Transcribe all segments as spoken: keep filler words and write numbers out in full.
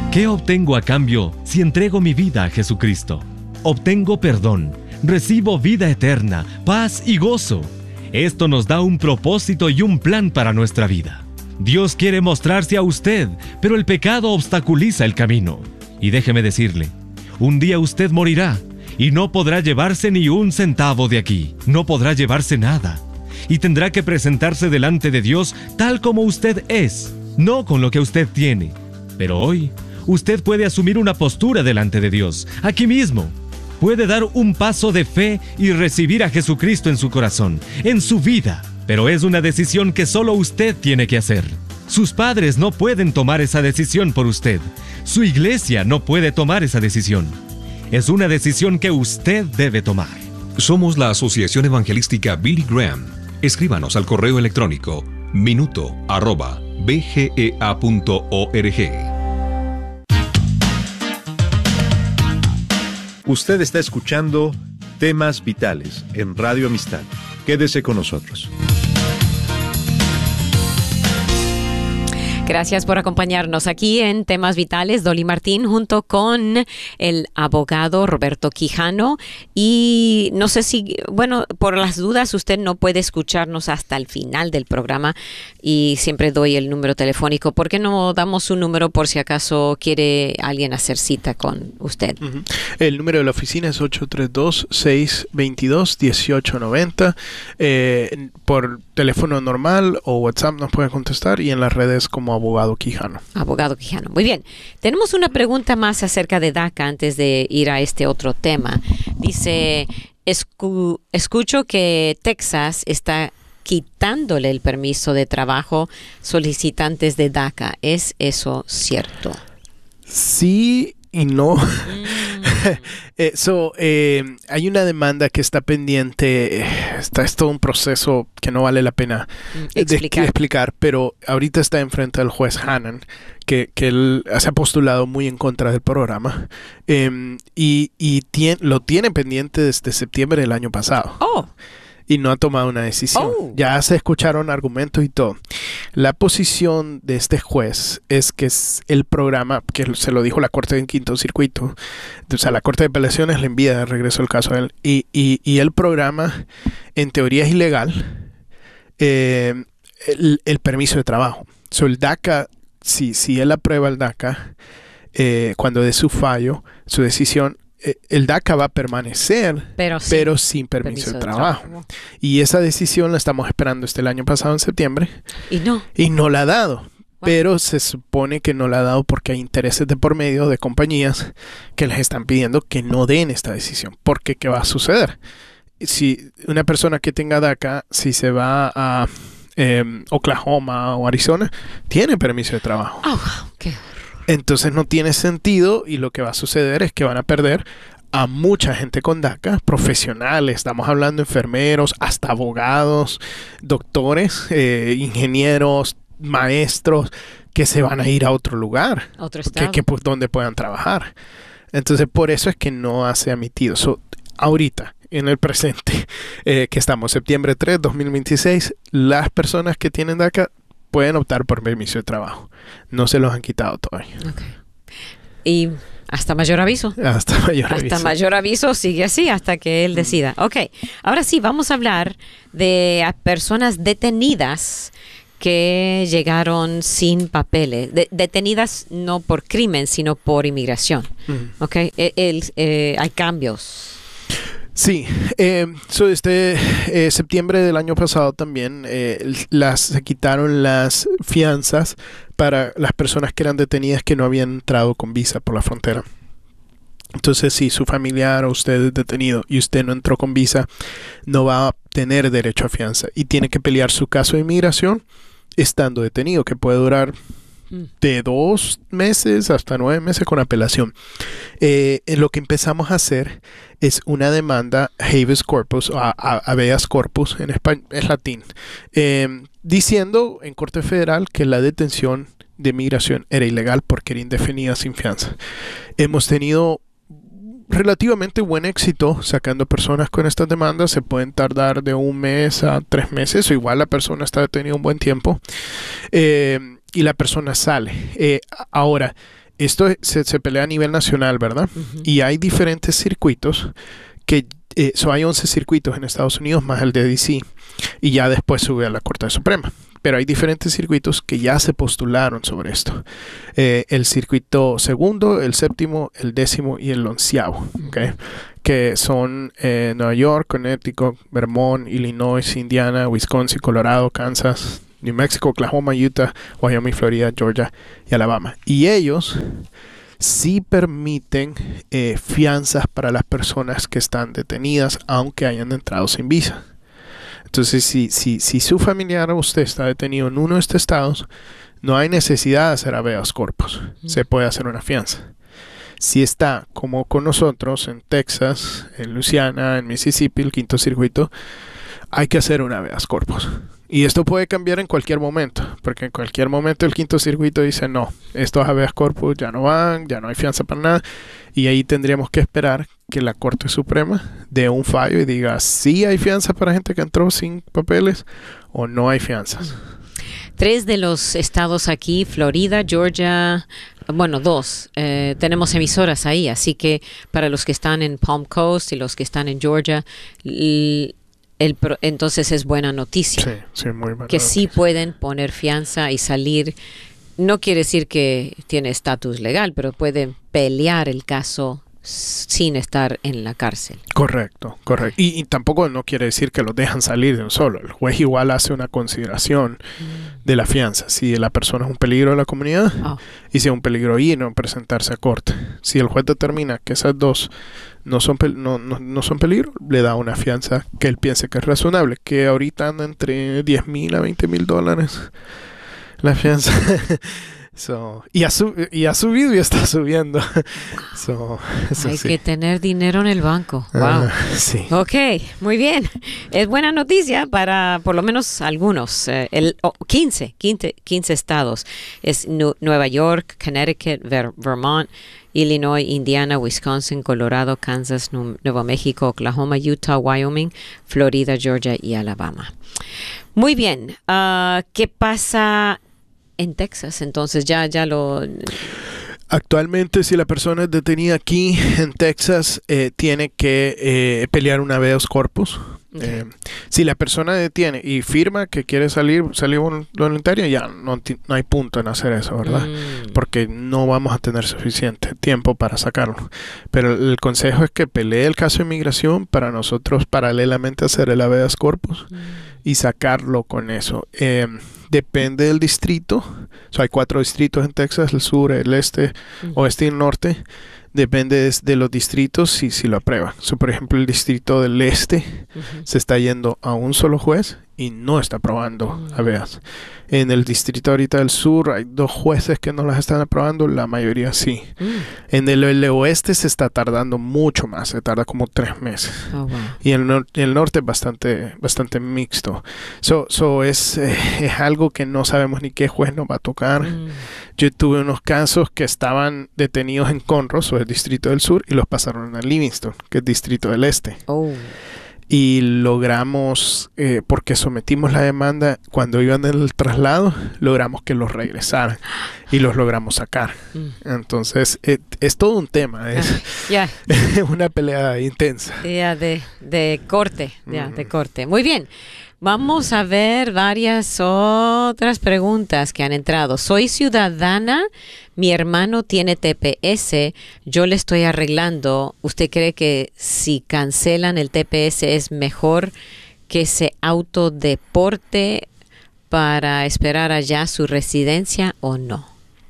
¿Qué obtengo a cambio si entrego mi vida a Jesucristo? Obtengo perdón, recibo vida eterna, paz y gozo. Esto nos da un propósito y un plan para nuestra vida. Dios quiere mostrarse a usted, pero el pecado obstaculiza el camino. Y déjeme decirle, un día usted morirá y no podrá llevarse ni un centavo de aquí. No podrá llevarse nada. Y tendrá que presentarse delante de Dios tal como usted es, no con lo que usted tiene. Pero hoy, usted puede asumir una postura delante de Dios, aquí mismo. Puede dar un paso de fe y recibir a Jesucristo en su corazón, en su vida. Pero es una decisión que solo usted tiene que hacer. Sus padres no pueden tomar esa decisión por usted. Su iglesia no puede tomar esa decisión. Es una decisión que usted debe tomar. Somos la Asociación Evangelística Billy Graham. Escríbanos al correo electrónico minuto arroba b g e a punto org. Usted está escuchando Temas Vitales en Radio Amistad. Quédese con nosotros. Gracias por acompañarnos aquí en Temas Vitales. Dolly Martín junto con el abogado Roberto Quijano. Y no sé si, bueno, por las dudas usted no puede escucharnos hasta el final del programa y siempre doy el número telefónico. ¿Por qué no damos su número por si acaso quiere alguien hacer cita con usted? Uh-huh. El número de la oficina es ocho tres dos, seis dos dos, uno ocho nueve cero. Eh, por teléfono normal o WhatsApp nos pueden contestar y en las redes como Abogado Quijano. Abogado Quijano. Muy bien. Tenemos una pregunta más acerca de DACA antes de ir a este otro tema. Dice, escu- escucho que Texas está quitándole el permiso de trabajo solicitantes de DACA. ¿Es eso cierto? Sí y no. Mm. eh, so, eh, hay una demanda que está pendiente. Está, es todo un proceso que no vale la pena mm, explicar. De, explicar, pero ahorita está enfrente del juez Hannan, que, que él se ha postulado muy en contra del programa eh, y, y tien, lo tiene pendiente desde septiembre del año pasado. Oh. Y no ha tomado una decisión. Oh. Ya se escucharon argumentos y todo. La posición de este juez es que es el programa, que se lo dijo la Corte del Quinto Circuito, o sea, la Corte de Apelaciones le envía de regreso el caso a él, y, y, y el programa, en teoría es ilegal, eh, el, el permiso de trabajo. So, el DACA, si, si él aprueba el DACA, eh, cuando dé su fallo, su decisión, el DACA va a permanecer, pero, sí, pero sin permiso, permiso de, de trabajo. trabajo. Y esa decisión la estamos esperando desde el año pasado en septiembre. Y no. Y no la ha dado. Bueno. Pero se supone que no la ha dado porque hay intereses de por medio de compañías que les están pidiendo que no den esta decisión. Porque ¿qué va a suceder? Si una persona que tenga DACA, si se va a eh, Oklahoma o Arizona, tiene permiso de trabajo. Oh, qué Entonces no tiene sentido y lo que va a suceder es que van a perder a mucha gente con DACA, profesionales, estamos hablando de enfermeros, hasta abogados, doctores, eh, ingenieros, maestros, que se van a ir a otro lugar, otro estado, que, que, pues, donde puedan trabajar. Entonces por eso es que no ha sido emitido. So, ahorita, en el presente, eh, que estamos septiembre tres, dos mil veintiséis, las personas que tienen DACA pueden optar por permiso de trabajo. No se los han quitado todavía. Okay. Y hasta mayor aviso. Hasta mayor hasta aviso. Hasta mayor aviso sigue así hasta que él decida. Ok, ahora sí, vamos a hablar de personas detenidas que llegaron sin papeles. De, detenidas no por crimen, sino por inmigración. Mm. Ok, el, el, eh, hay cambios. Sí, eh, so desde eh, septiembre del año pasado también eh, las, se quitaron las fianzas para las personas que eran detenidas que no habían entrado con visa por la frontera. Entonces, si su familiar o usted es detenido y usted no entró con visa, no va a tener derecho a fianza y tiene que pelear su caso de inmigración estando detenido, que puede durar de dos meses hasta nueve meses con apelación. Eh, lo que empezamos a hacer es una demanda habeas corpus, o a, a, habeas corpus en español, es latín, eh, diciendo en Corte Federal que la detención de migración era ilegal porque era indefinida sin fianza. Hemos tenido relativamente buen éxito sacando personas con estas demandas. Se pueden tardar de un mes a tres meses, o igual la persona está detenida un buen tiempo. Eh, y la persona sale. Eh, ahora, esto se, se pelea a nivel nacional, ¿verdad? Uh-huh. Y hay diferentes circuitos que, eh, so hay once circuitos en Estados Unidos más el de D C y ya después sube a la Corte Suprema. Pero hay diferentes circuitos que ya se postularon sobre esto. Eh, el circuito segundo, el séptimo, el décimo y el onceavo, ¿okay? Que son eh, Nueva York, Connecticut, Vermont, Illinois, Indiana, Wisconsin, Colorado, Kansas, New Mexico, Oklahoma, Utah, Wyoming, Florida, Georgia y Alabama. Y ellos sí permiten eh, fianzas para las personas que están detenidas, aunque hayan entrado sin visa. Entonces, si, si, si su familiar o usted está detenido en uno de estos estados, no hay necesidad de hacer habeas corpus. Mm. Se puede hacer una fianza. Si está, como con nosotros, en Texas, en Louisiana, en Mississippi, el quinto circuito, hay que hacer un habeas corpus. Y esto puede cambiar en cualquier momento, porque en cualquier momento el quinto circuito dice, no, estos habeas corpus ya no van, ya no hay fianza para nada, y ahí tendríamos que esperar que la Corte Suprema dé un fallo y diga si hay fianza para gente que entró sin papeles o no hay fianzas. Tres de los estados aquí, Florida, Georgia, bueno, dos, eh, tenemos emisoras ahí, así que para los que están en Palm Coast y los que están en Georgia, el, el, entonces es buena noticia. Sí, sí, muy buena que noticia. Sí pueden poner fianza y salir. No quiere decir que tiene estatus legal, pero pueden pelear el caso sin estar en la cárcel. Correcto, correcto. Y, y tampoco no quiere decir que los dejan salir de un solo. El juez igual hace una consideración mm. de la fianza. Si la persona es un peligro a la comunidad oh. y si es un peligro ir no presentarse a corte. Si el juez determina que esas dos no son, no, no, no son peligro, le da una fianza que él piense que es razonable, que ahorita anda entre diez mil a veinte mil dólares la fianza. So, y, ha sub, y ha subido y está subiendo. So, Hay sí. que tener dinero en el banco. Wow. Uh, sí. Ok, muy bien. Es buena noticia para por lo menos algunos. Eh, el oh, quince, quince, quince estados. Es nu- Nueva York, Connecticut, Ver- Vermont, Illinois, Indiana, Wisconsin, Colorado, Kansas, Nu- Nuevo México, Oklahoma, Utah, Wyoming, Florida, Georgia y Alabama. Muy bien. Uh, ¿Qué pasa en Texas? Entonces ya, ya lo... Actualmente, si la persona es detenida aquí en Texas, eh, tiene que eh, pelear un habeas corpus. Okay. Eh, si la persona detiene y firma que quiere salir, salir voluntaria, ya no, no hay punto en hacer eso, ¿verdad? Mm. Porque no vamos a tener suficiente tiempo para sacarlo. Pero el consejo es que pelee el caso de inmigración para nosotros paralelamente hacer el habeas corpus mm. y sacarlo con eso. Eh, Depende del distrito. O sea, hay cuatro distritos en Texas, el sur, el este, uh-huh. oeste y el norte. Depende de, de los distritos si, si lo aprueban. So, por ejemplo, el distrito del este uh-huh. se está yendo a un solo juez y no está aprobando uh-huh. habeas. En el distrito ahorita del sur hay dos jueces que no las están aprobando, la mayoría sí. Uh-huh. En el, el oeste se está tardando mucho más, se tarda como tres meses. Oh, wow. Y el, nor- el norte es bastante, bastante mixto. So, so es, eh, es algo que no sabemos ni qué juez nos va a tocar. Uh-huh. Yo tuve unos casos que estaban detenidos en Conroe, o el distrito del sur, y los pasaron a Livingston, que es distrito del este. Oh. Y logramos, eh, porque sometimos la demanda, cuando iban en el traslado, logramos que los regresaran y los logramos sacar. Mm. Entonces, eh, es todo un tema, es uh, yeah. una pelea intensa. Ya, yeah, de, de corte, ya, yeah, mm. de corte. Muy bien. Vamos a ver varias otras preguntas que han entrado. Soy ciudadana, mi hermano tiene T P S, yo le estoy arreglando. ¿Usted cree que si cancelan el T P S es mejor que se autodeporte para esperar allá su residencia o no?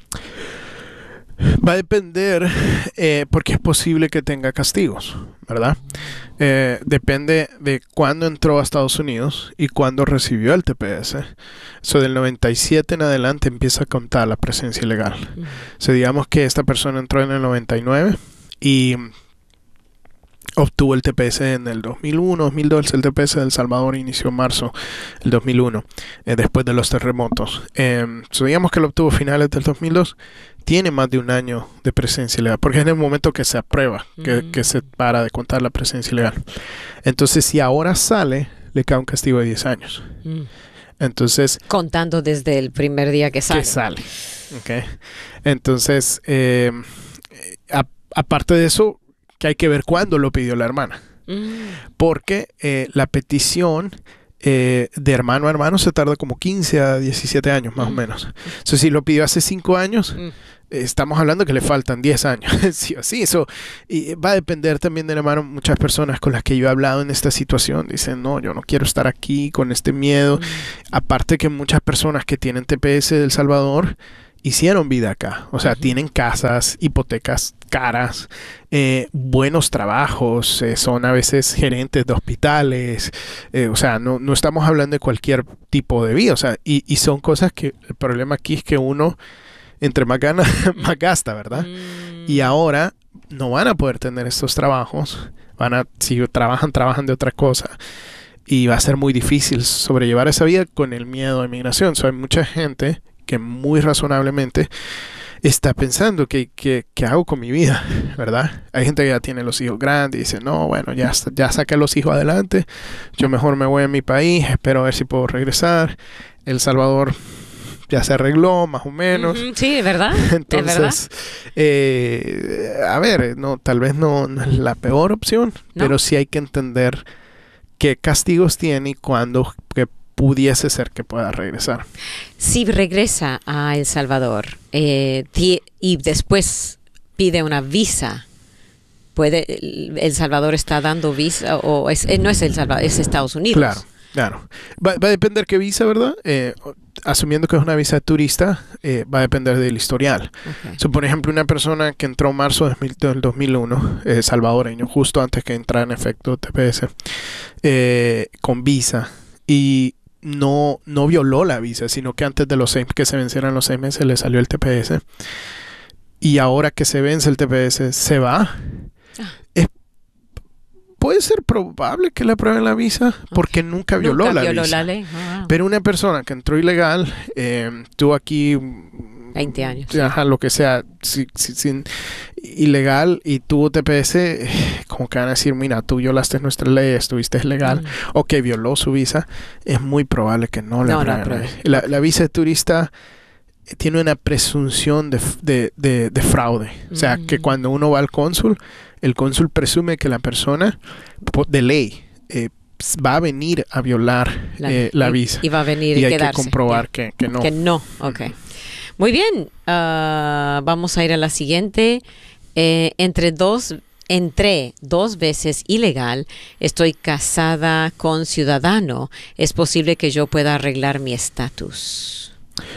Va a depender, eh, porque es posible que tenga castigos, ¿verdad? Eh, depende de cuándo entró a Estados Unidos y cuándo recibió el T P S. So, del noventa y siete en adelante empieza a contar la presencia ilegal. Uh-huh. So, digamos que esta persona entró en el noventa y nueve y obtuvo el T P S en el dos mil uno, dos mil dos. El T P S de El Salvador inició en marzo del dos mil uno, eh, después de los terremotos. Eh, so, digamos que lo obtuvo a finales del dos mil dos. Tiene más de un año de presencia ilegal, porque es en el momento que se aprueba, que, mm. que se para de contar la presencia ilegal. Entonces, si ahora sale, le cae un castigo de diez años. Mm. Entonces... Contando desde el primer día que sale. Que sale. Okay. Entonces, eh, a, aparte de eso, que hay que ver cuándo lo pidió la hermana. Mm. Porque eh, la petición eh, de hermano a hermano se tarda como quince a diecisiete años, más mm. o menos. Entonces, si lo pidió hace cinco años... Mm. Estamos hablando que le faltan diez años, sí o sí, eso y va a depender también del hermano. Muchas personas con las que yo he hablado en esta situación dicen, no, yo no quiero estar aquí con este miedo. Mm. Aparte que muchas personas que tienen T P S de El Salvador hicieron vida acá, o sea, uh-huh. tienen casas, hipotecas caras, eh, buenos trabajos, eh, son a veces gerentes de hospitales, eh, o sea, no, no estamos hablando de cualquier tipo de vida, o sea, y, y son cosas que el problema aquí es que uno entre más gana, más gasta, ¿verdad? Mm. Y ahora no van a poder tener estos trabajos. Van a, si trabajan, trabajan de otra cosa. Y va a ser muy difícil sobrellevar esa vida con el miedo a inmigración. O sea, hay mucha gente que muy razonablemente está pensando que, que, ¿qué hago con mi vida? ¿Verdad? Hay gente que ya tiene los hijos grandes y dice, no, bueno, ya, ya saqué los hijos adelante. Yo mejor me voy a mi país, espero a ver si puedo regresar. El Salvador... ya se arregló, más o menos. Uh-huh, sí, ¿verdad? Entonces, ¿verdad? Eh, a ver, no, tal vez no, no es la peor opción, ¿no? Pero sí hay que entender qué castigos tiene y cuándo que pudiese ser que pueda regresar. Si regresa a El Salvador eh, y después pide una visa, ¿puede El Salvador está dando visa o es, no es El Salvador, es Estados Unidos? Claro. Claro. Va, va a depender qué visa, ¿verdad? Eh, asumiendo que es una visa de turista, eh, va a depender del historial. Okay. So, por ejemplo, una persona que entró en marzo del dos mil uno, eh, salvadoreño, justo antes que entrara en efecto T P S, eh, con visa, y no, no violó la visa, sino que antes de los seis, que se vencieran los seis meses le salió el T P S, y ahora que se vence el T P S, se va. Ah. Es Puede ser probable que le aprueben la visa porque okay. nunca violó nunca la violó visa. La ley. Oh, wow. Pero una persona que entró ilegal, eh, tuvo aquí veinte años. Ajá, lo que sea, si, si, sin, ilegal y tuvo T P S, eh, como que van a decir, mira, tú violaste nuestras leyes, estuviste ilegal, mm. o que violó su visa, es muy probable que no le no, aprueben. No, la, la visa de turista tiene una presunción de, de, de, de fraude. Mm. O sea, que cuando uno va al cónsul, el cónsul presume que la persona, de ley, eh, va a venir a violar la, eh, la visa. Y va a venir y y hay quedarse. que comprobar que, que no. Que no, ok. Muy bien, uh, vamos a ir a la siguiente. Eh, entre dos, entré dos veces ilegal, estoy casada con ciudadano. ¿Es posible que yo pueda arreglar mi estatus?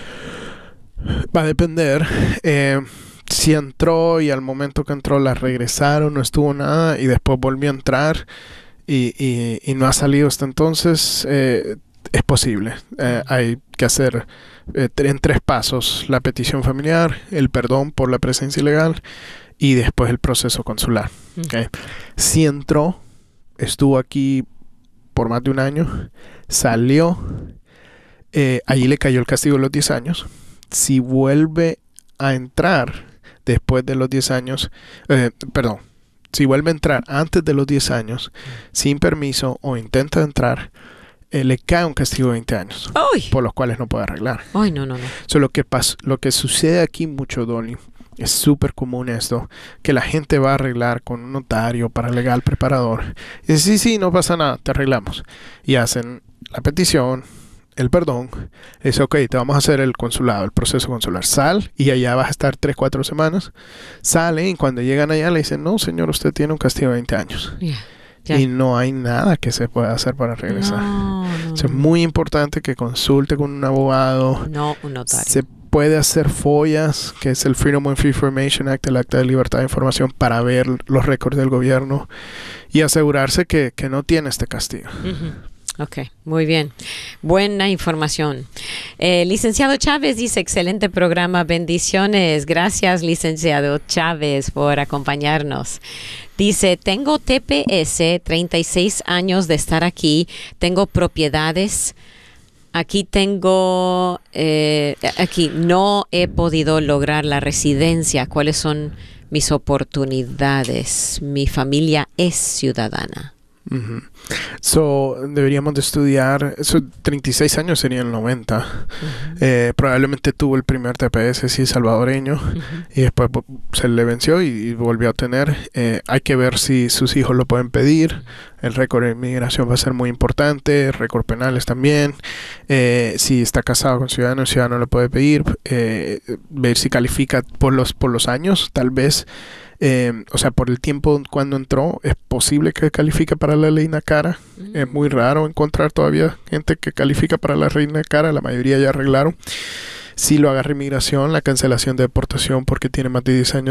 Va a depender. Eh, si entró y al momento que entró la regresaron, no estuvo nada y después volvió a entrar y, y, y no ha salido hasta entonces, eh, es posible. Eh, hay que hacer eh, en tres pasos: la petición familiar, el perdón por la presencia ilegal y después el proceso consular. Mm. ¿Okay? Si entró, estuvo aquí por más de un año, salió, eh, allí le cayó el castigo de los diez años. Si vuelve a entrar después de los diez años, eh, perdón, si vuelve a entrar antes de los diez años, sin permiso o intenta entrar, eh, le cae un castigo de veinte años, ¡Uy! Por los cuales no puede arreglar. ¡Ay, no, no, no! So, lo, que pas- lo que sucede aquí mucho, Dolly, es súper común esto, que la gente va a arreglar con un notario, paralegal, preparador. Y dice, sí, sí, no pasa nada, te arreglamos. Y hacen la petición, el perdón, dice, ok, te vamos a hacer el consulado, el proceso consular. Sal y allá vas a estar tres, cuatro semanas. Sale y cuando llegan allá le dicen, no, señor, usted tiene un castigo de veinte años. Yeah, yeah. Y no hay nada que se pueda hacer para regresar. No, no, o sea, es muy importante que consulte con un abogado. No, un notario. Se puede hacer follas, que es el Freedom of Information Act, el Acta de Libertad de Información, para ver los récords del gobierno y asegurarse que, que no tiene este castigo. Uh-huh. Ok, muy bien. Buena información. Eh, licenciado Chávez dice, excelente programa, bendiciones. Gracias, licenciado Chávez, por acompañarnos. Dice, tengo T P S, treinta y seis años de estar aquí, tengo propiedades. Aquí tengo, eh, aquí no he podido lograr la residencia. ¿Cuáles son mis oportunidades? Mi familia es ciudadana. Uh-huh. So, deberíamos de estudiar, so, treinta y seis años serían noventa. Uh-huh. Eh, probablemente tuvo el primer T P S, sí, salvadoreño, uh-huh. y después se le venció y, y volvió a tener. Eh, hay que ver si sus hijos lo pueden pedir. El récord de inmigración va a ser muy importante, récord penales también. Eh, si está casado con ciudadano, el ciudadano lo puede pedir. Eh, ver si califica por los, por los años, tal vez. Eh, o sea, por el tiempo cuando entró, es posible que califique para la ley NACARA. Mm. Es muy raro encontrar todavía gente que califica para la ley NACARA. La mayoría ya arreglaron. Si lo agarra inmigración, la cancelación de deportación porque tiene más de diez años